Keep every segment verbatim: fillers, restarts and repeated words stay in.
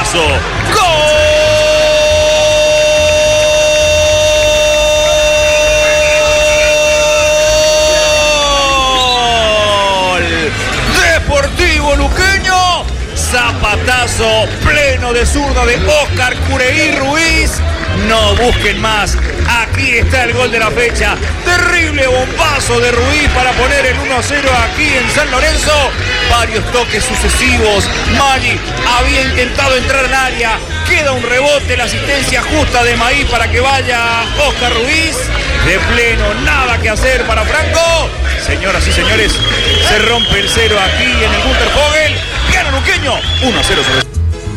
Zapatazo. ¡Gol! Deportivo Luqueño. Zapatazo pleno de zurda de Óscar Cureí Ruiz. No busquen más. Aquí está el gol de la fecha. Terrible bombazo de Ruiz para poner el uno a cero aquí en San Lorenzo. Varios toques sucesivos. Maggi había intentado entrar al área. Queda un rebote, la asistencia justa de Maí para que vaya Óscar Ruiz. De pleno, nada que hacer para Franco. Señoras y señores, se rompe el cero aquí en el Gunter Vogel. Gana Luqueño, uno a cero sobre...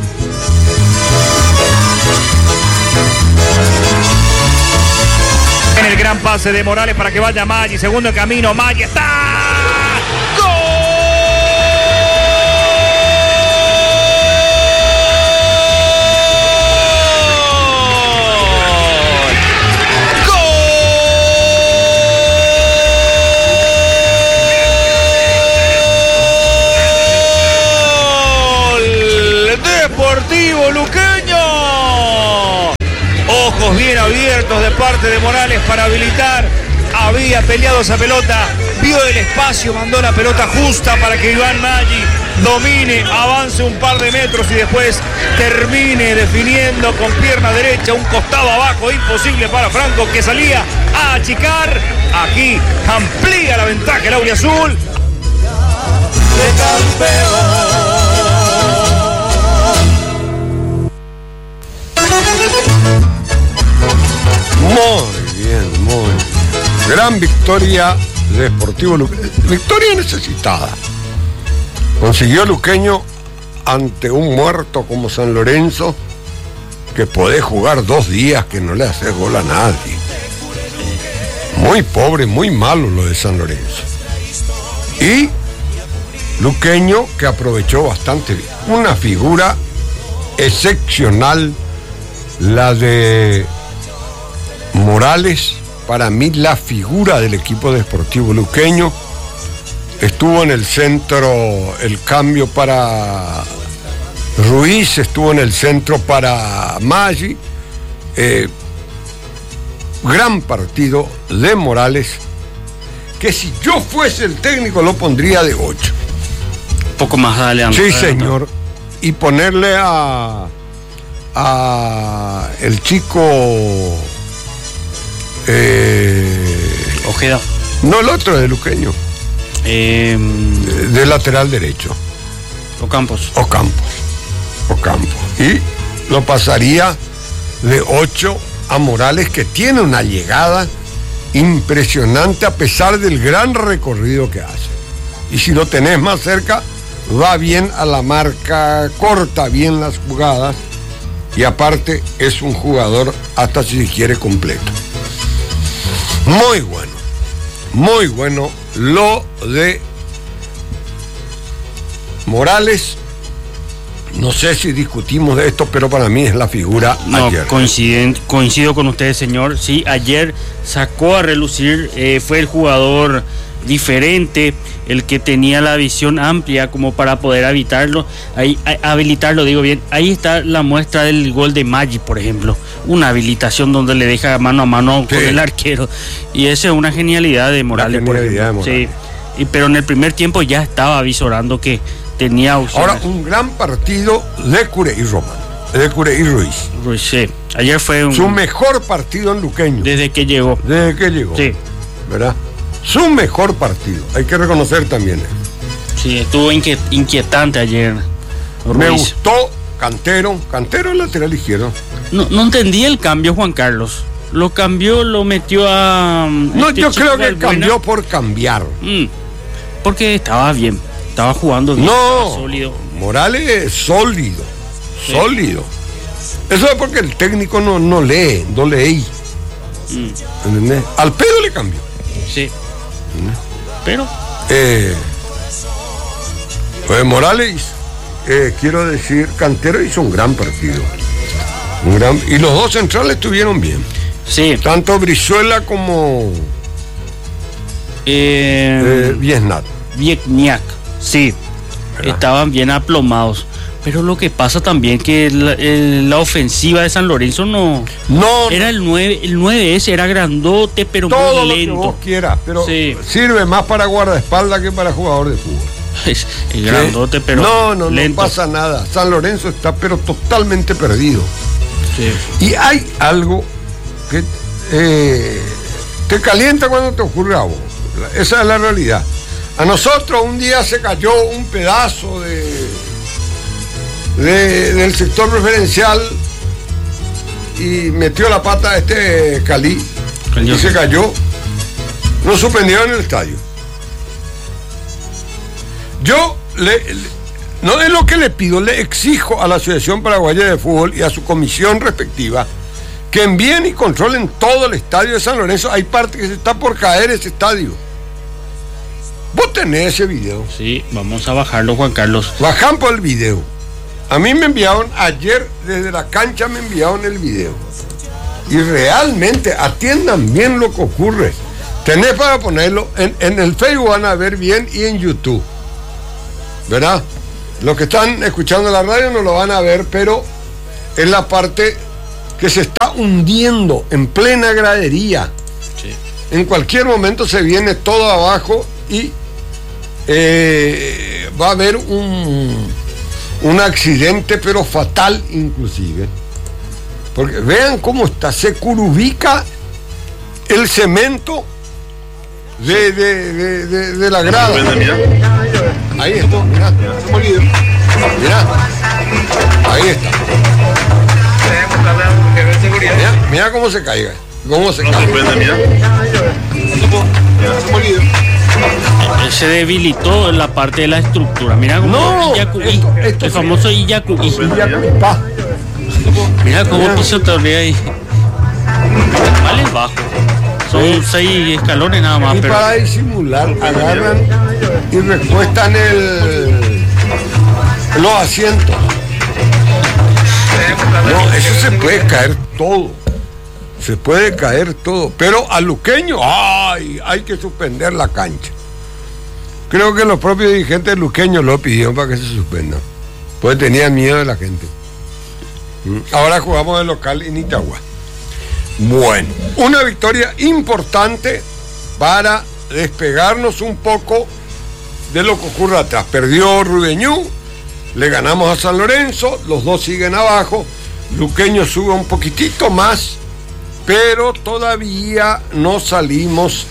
En el gran pase de Morales para que vaya Maggi. Segundo en camino, Maggi está. ¡Gol! ¡Gol! Deportivo Luqueño. Ojos bien abiertos de parte de Morales para habilitar. Había peleado esa pelota, vio el espacio, mandó la pelota justa para que Iván Maggi domine, avance un par de metros y después termine definiendo con pierna derecha, un costado abajo, imposible para Franco, que salía a achicar. Aquí amplía la ventaja el auriazul. De campeón. Muy bien, muy bien. Gran victoria de Deportivo Luqueño. Victoria necesitada. Consiguió Luqueño ante un muerto como San Lorenzo, que podés jugar dos días que no le haces gol a nadie. Muy pobre, muy malo lo de San Lorenzo. Y Luqueño, que aprovechó bastante bien. Una figura excepcional, la de Morales, para mí la figura del equipo deportivo luqueño. Estuvo en el centro el cambio para Ruiz, estuvo en el centro para Maggi. Eh, gran partido de Morales, que si yo fuese el técnico lo pondría de ocho. Un poco más adelante. Sí, señor. Y ponerle a, a el chico... Eh, Ojeda. No, el otro de Luqueño. Eh, de, de lateral derecho. Ocampos. Ocampos. Ocampos. Y lo pasaría de ocho a Morales, que tiene una llegada impresionante a pesar del gran recorrido que hace. Y si lo tenés más cerca, va bien a la marca, corta bien las jugadas y aparte es un jugador hasta si se quiere completo. Muy bueno, muy bueno lo de Morales. No sé si discutimos de esto, pero para mí es la figura no, ayer. Coincido, coincido con ustedes, señor. Sí, ayer sacó a relucir, eh, fue el jugador diferente, el que tenía la visión amplia como para poder habilitarlo, ahí, a, habilitarlo, digo bien. Ahí está la muestra del gol de Maggi, por ejemplo. Una habilitación donde le deja mano a mano sí. con el arquero. Y esa es una genialidad de Morales, genialidad por ejemplo. De Morales. Sí. Y, pero en el primer tiempo ya estaba avisorando que tenía opciones. Ahora, un gran partido de Cureí Román, de Cureí Ruiz. Ruiz, sí. Ayer fue un... su mejor partido en Luqueño. Desde que llegó. Desde que llegó. Sí. ¿Verdad? Su mejor partido, hay que reconocer también eso. Sí, estuvo inquiet, inquietante ayer Ruiz. Me gustó Cantero, Cantero lateral izquierdo. No, no entendí el cambio, Juan Carlos. Lo cambió, lo metió a... No, este yo creo que Valbuena. cambió por cambiar. Mm, porque estaba bien, estaba jugando bien, no, estaba sólido. Morales es sólido, sí. sólido. Eso es porque el técnico no, no lee, no leí. Mm. ¿Entendés? Al pedo le cambió. Sí. Pero eh, pues Morales, eh, quiero decir, Cantero hizo un gran partido, un gran, y los dos centrales estuvieron bien. Sí. Tanto Brizuela como eh, eh, Viesnat. Vietniak, sí. ¿verdad? Estaban bien aplomados. Pero lo que pasa también que la, el, la ofensiva de San Lorenzo no... No, Era el nueve, el nueve ese era grandote, pero todo muy lo que lento. vos quieras, pero Sí. sirve más para guardaespaldas que para jugador de fútbol. Es, es grandote, pero no, no, lento. no pasa nada. San Lorenzo está pero totalmente perdido. Sí. Y hay algo que eh, te calienta cuando te ocurre a vos. Esa es la realidad. A nosotros un día se cayó un pedazo de, de del sector preferencial y metió la pata este Cali y se cayó. Nos suspendieron en el estadio. Yo le, le, no es lo que le pido, le exijo a la Asociación Paraguaya de Fútbol y a su comisión respectiva que envíen y controlen todo el estadio de San Lorenzo. Hay parte que se está por caer ese estadio. Vos tenés ese video. Sí, vamos a bajarlo, Juan Carlos. Bajan por el video. A mí me enviaron ayer, desde la cancha me enviaron el video. Y realmente atiendan bien lo que ocurre. Tenés para ponerlo, en, en el Facebook van a ver bien y en YouTube. ¿Verdad? Los que están escuchando la radio no lo van a ver, pero es la parte que se está hundiendo en plena gradería. Sí. En cualquier momento se viene todo abajo y eh, va a haber un, un accidente, pero fatal inclusive. Porque vean cómo está, se curubica el cemento de, de, de, de, de la grada. Ahí está, mirá, mirá, ahí está. Mirá, mirá cómo se caiga, cómo se caiga. Se debilitó la parte de la estructura. Mira cómo No, Iyacuí, esto- esto el sí. famoso Iyacuí. Pa. Mira cómo Mira. pisotea ahí. Vale bajo. Son seis escalones nada más, Y pero para disimular, agarran y recuestan el, los asientos. No, eso se puede caer todo. Se puede caer todo. Pero a Luqueño, ¡ay! Hay que suspender la cancha. Creo que los propios dirigentes luqueños lo pidieron para que se suspenda. Pues tenían miedo de la gente. Ahora jugamos de local en Itagua. Bueno, una victoria importante para despegarnos un poco de lo que ocurre atrás. Perdió Rudeñú, le ganamos a San Lorenzo, los dos siguen abajo, Luqueño sube un poquitito más, pero todavía no salimos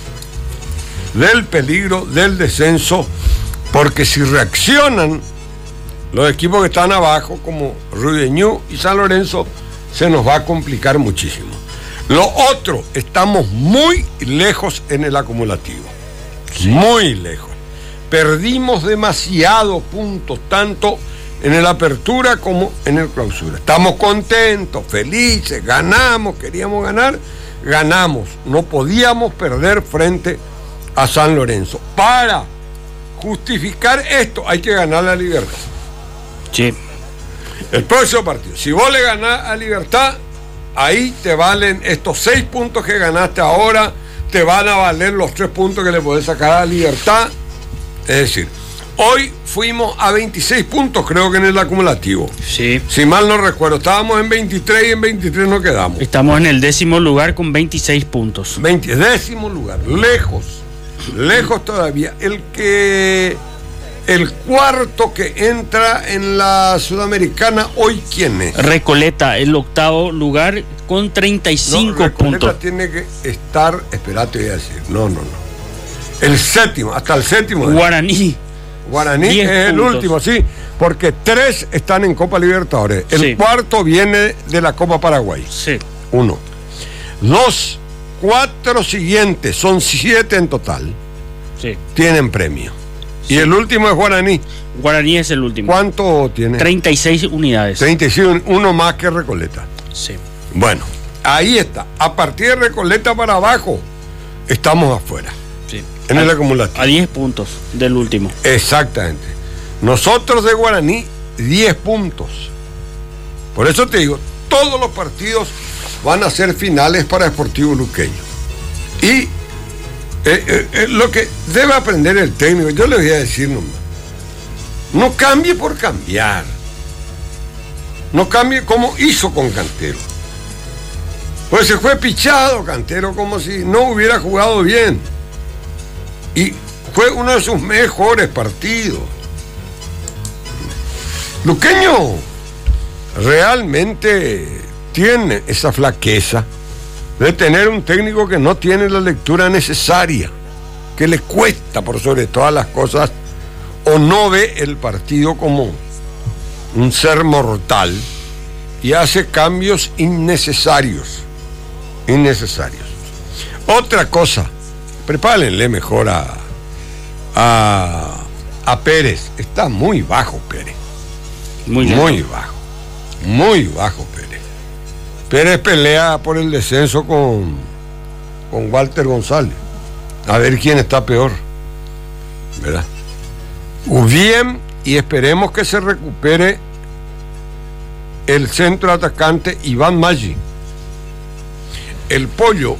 del peligro del descenso, porque si reaccionan los equipos que están abajo, como Rudeñú y San Lorenzo, se nos va a complicar muchísimo. Lo otro, estamos muy lejos en el acumulativo. Sí. Muy lejos. Perdimos demasiados puntos, tanto en el apertura como en el clausura. Estamos contentos, felices, ganamos, queríamos ganar, ganamos. No podíamos perder frente a San Lorenzo. Para justificar esto hay que ganar la Libertad. sí. El próximo partido, si vos le ganás a Libertad, ahí te valen estos seis puntos que ganaste ahora, te van a valer los tres puntos que le podés sacar a Libertad. Es decir, hoy fuimos a veintiséis puntos, creo que en el acumulativo. Sí. Si mal no recuerdo, estábamos en veintitrés y en veintitrés nos quedamos. Estamos en el décimo lugar con veintiséis puntos. veinte, décimo lugar, lejos, lejos todavía. El que... El cuarto que entra en la Sudamericana, ¿hoy quién es? Recoleta, el octavo lugar con treinta y cinco no, Recoleta puntos. Tiene que estar, espérate, voy a decir, no, no, no. El séptimo, hasta el séptimo. Guaraní. Guaraní diez es el puntos. último, sí, porque tres están en Copa Libertadores. El Sí. cuarto viene de la Copa Paraguay. Sí. Uno. Los cuatro siguientes, son siete en total, Sí. tienen premio. Y el último es Guaraní. Guaraní es el último. ¿Cuánto tiene? treinta y seis unidades. treinta y seis, uno más que Recoleta. Sí. Bueno, ahí está. A partir de Recoleta para abajo, estamos afuera, Sí. en el A- acumulativo. A diez puntos del último. Exactamente. Nosotros de Guaraní, diez puntos. Por eso te digo, todos los partidos van a ser finales para Sportivo Luqueño. Y eh, eh, eh, lo que debe aprender el técnico, yo le voy a decir nomás, no cambie por cambiar. No cambie como hizo con Cantero. Pues se fue pichado Cantero como si no hubiera jugado bien. Y fue uno de sus mejores partidos. Luqueño realmente tiene esa flaqueza de tener un técnico que no tiene la lectura necesaria, que le cuesta por sobre todas las cosas, o no ve el partido como un ser mortal y hace cambios innecesarios. Innecesarios. Otra cosa, prepárenle mejor a, a, a Pérez. Está muy bajo Pérez. Muy, muy bajo. Muy bajo Pérez. Pérez pelea por el descenso con, con Walter González. A ver quién está peor. ¿Verdad? Bien, y esperemos que se recupere el centro atacante Iván Maggi. El Pollo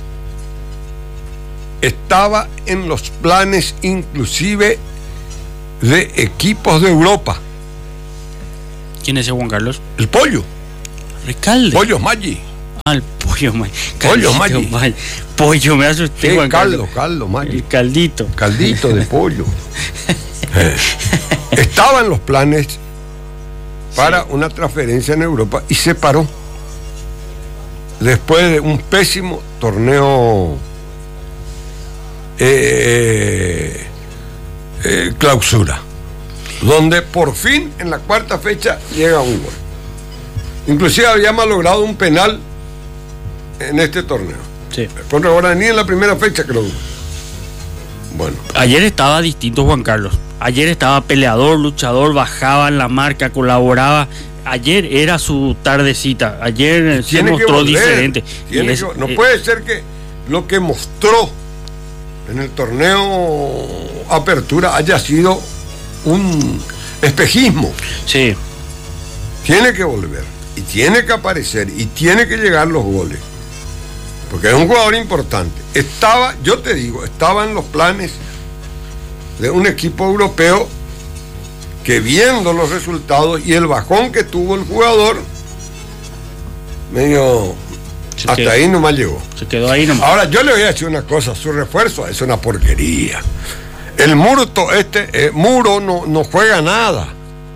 estaba en los planes inclusive de equipos de Europa. ¿Quién es ese Juan Carlos? El Pollo. Recalde. Pollo Maggi. Ah, el Pollo Maggi. Pollo Maggi. Pollo, me asusté, sí, Juan caldo, Carlos. caldo, Maggi. El caldito. Caldito de pollo. eh. Estaba en los planes para sí. una transferencia en Europa y se paró. Después de un pésimo torneo eh, eh, clausura, donde por fin en la cuarta fecha llega un gol. Inclusive había malogrado un penal en este torneo. Sí. Contra Guaraní en la primera fecha, creo. Bueno. Ayer estaba distinto Juan Carlos. Ayer estaba peleador, luchador, bajaba en la marca, colaboraba. Ayer era su tardecita. Ayer se mostró diferente. Es, que, no eh, puede ser que lo que mostró en el torneo Apertura haya sido un espejismo. Sí. Tiene que volver y tiene que aparecer y tiene que llegar los goles. Porque es un jugador importante. Estaba, yo te digo, estaba en los planes de un equipo europeo que, viendo los resultados y el bajón que tuvo el jugador, medio se hasta quedó, ahí nomás llegó. Se quedó ahí nomás. Ahora yo le voy a decir una cosa, su refuerzo es una porquería. El Murto, este, eh, Muro no, no juega nada.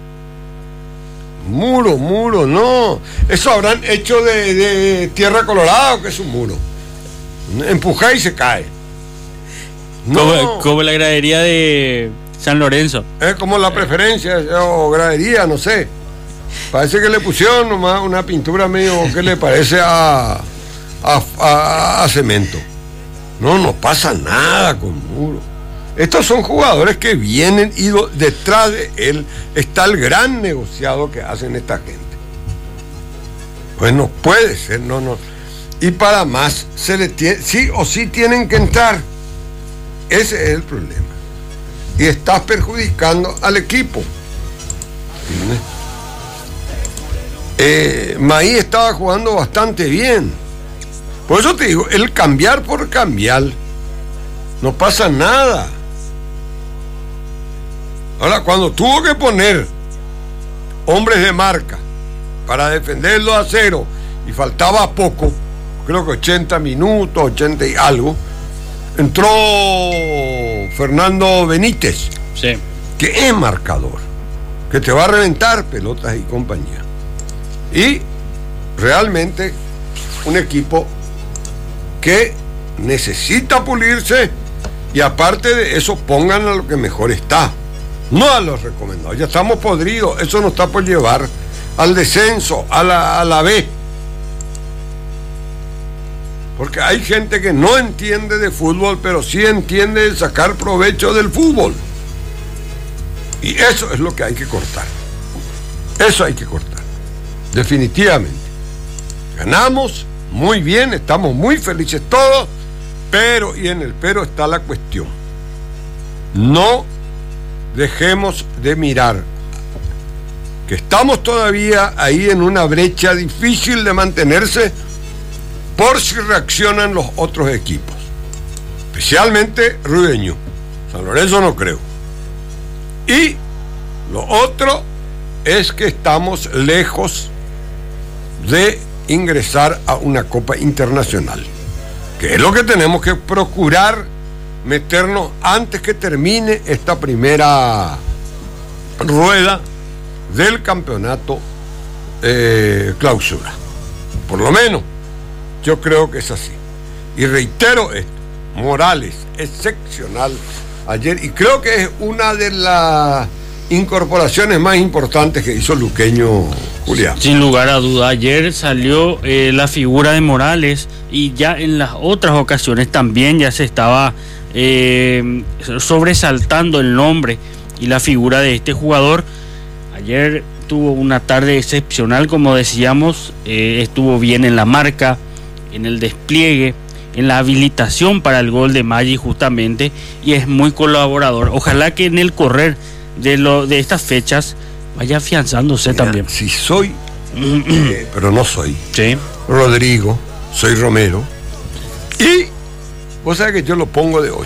Muro, muro, no. Eso habrán hecho de, de tierra colorada, que es un muro. Empuja y se cae. No. Como, como la gradería de San Lorenzo. Es como la preferencia o gradería, no sé. Parece que le pusieron nomás una pintura medio que le parece a, a, a, a cemento. No, no pasa nada con Muro. Estos son jugadores que vienen y do, detrás de él está el gran negociado que hacen esta gente. Pues no puede ser, no, no. Y para más, se le tiene, sí o sí tienen que entrar. Ese es el problema. Y estás perjudicando al equipo. Eh, Maí estaba jugando bastante bien. Por eso te digo, el cambiar por cambiar, no pasa nada. Ahora, cuando tuvo que poner hombres de marca para defenderlo a cero y faltaba poco, creo que ochenta minutos, ochenta y algo, entró Fernando Benítez, sí, que es marcador, que te va a reventar pelotas y compañía. Y realmente un equipo que necesita pulirse y aparte de eso pongan a lo que mejor está. No a los recomendados, ya estamos podridos, eso nos está por llevar al descenso, a la, a la B. Porque hay gente que no entiende de fútbol, pero sí entiende de sacar provecho del fútbol. Y eso es lo que hay que cortar. Eso hay que cortar. Definitivamente. Ganamos muy bien, estamos muy felices todos, pero, y en el pero está la cuestión. No dejemos de mirar que estamos todavía ahí en una brecha difícil de mantenerse por si reaccionan los otros equipos, especialmente Rudeño. San Lorenzo no creo. Y lo otro es que estamos lejos de ingresar a una Copa Internacional, que es lo que tenemos que procurar meternos antes que termine esta primera rueda del campeonato eh, clausura. Por lo menos yo creo que es así. Y reitero esto, Morales, excepcional ayer, y creo que es una de las incorporaciones más importantes que hizo Luqueño, Julián. Sin lugar a duda, ayer salió eh, la figura de Morales, y ya en las otras ocasiones también ya se estaba eh, sobresaltando el nombre y la figura de este jugador. Ayer tuvo una tarde excepcional, como decíamos, eh, estuvo bien en la marca, en el despliegue, en la habilitación para el gol de Maggi justamente, y es muy colaborador. Ojalá que en el correr de, lo, de estas fechas vaya afianzándose. Mira, también. Si soy, eh, pero no soy, sí. Rodrigo, soy Romero, y vos sabés que yo lo pongo de ocho.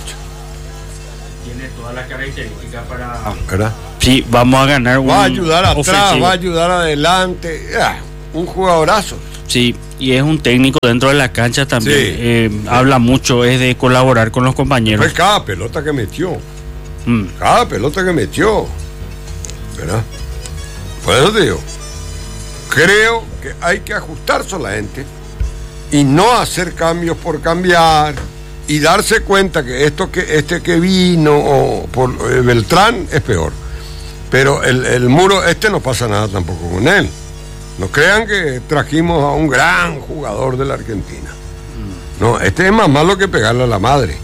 Tiene todas las características para... ¿Verdad? Sí, vamos a ganar un va a ayudar atrás, ofensivo. Va a ayudar adelante, ah, un jugadorazo. Sí, y es un técnico dentro de la cancha también. Sí, eh, sí. Habla mucho, es de colaborar con los compañeros. Fue cada pelota que metió, Mm. cada pelota que metió, ¿verdad? Por eso te digo, creo que hay que ajustar solamente y no hacer cambios por cambiar, y darse cuenta que esto que este que vino o por eh, Beltrán es peor, pero el, el muro este no pasa nada tampoco con él. No crean que trajimos a un gran jugador de la Argentina. No, este es más malo que pegarle a la madre.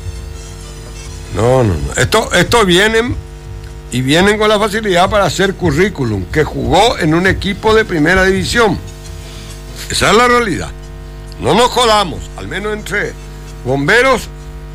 No, no, no. Esto, esto vienen y vienen con la facilidad para hacer currículum, que jugó en un equipo de primera división. Esa es la realidad. No nos jodamos, al menos entre bomberos,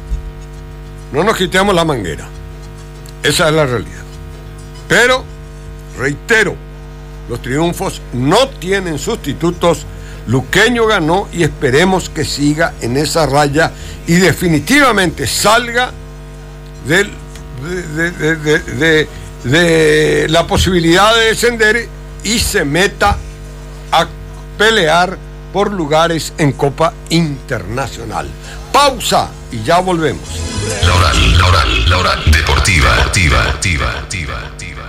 no nos quitemos la manguera. Esa es la realidad. Pero, reitero, los triunfos no tienen sustitutos. Luqueño ganó y esperemos que siga en esa raya y definitivamente salga del, de, de, de, de, de la posibilidad de descender y se meta a pelear por lugares en Copa Internacional. Pausa y ya volvemos. La hora, la hora, la hora deportiva, deportiva, deportiva, deportiva.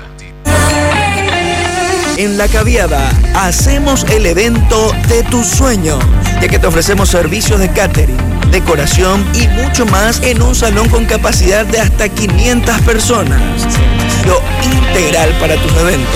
En La Caviada hacemos el evento de tus sueños, ya que te ofrecemos servicios de catering, decoración y mucho más en un salón con capacidad de hasta quinientas personas. Servicio integral para tus eventos.